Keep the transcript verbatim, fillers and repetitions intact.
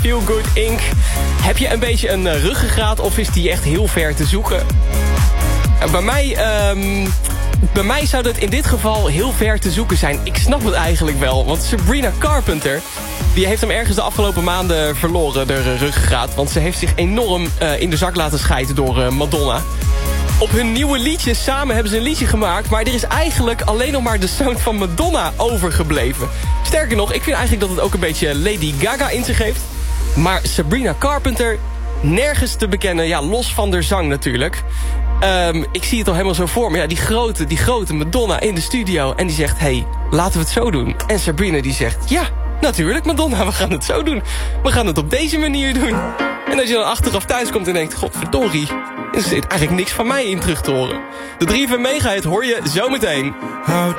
Feel Good incorporated. Heb je een beetje een uh, ruggengraat of is die echt heel ver te zoeken? Uh, bij mij... Um, bij mij zou dat in dit geval heel ver te zoeken zijn. Ik snap het eigenlijk wel, want Sabrina Carpenter... die heeft hem ergens de afgelopen maanden verloren, de ruggengraat. Want ze heeft zich enorm uh, in de zak laten schijten door uh, Madonna. Op hun nieuwe liedje samen hebben ze een liedje gemaakt... maar er is eigenlijk alleen nog maar de sound van Madonna overgebleven. Sterker nog, ik vind eigenlijk dat het ook een beetje Lady Gaga in zich heeft. Maar Sabrina Carpenter, nergens te bekennen. Ja, los van de zang natuurlijk. Um, ik zie het al helemaal zo voor me. Ja, die grote, die grote Madonna in de studio. En die zegt, hey, laten we het zo doen. En Sabrina die zegt, ja, natuurlijk Madonna, we gaan het zo doen. We gaan het op deze manier doen. En als je dan achteraf thuis komt en denkt, godverdorie... er zit eigenlijk niks van mij in terug te horen. De drie van Mega, het hoor je zo meteen. How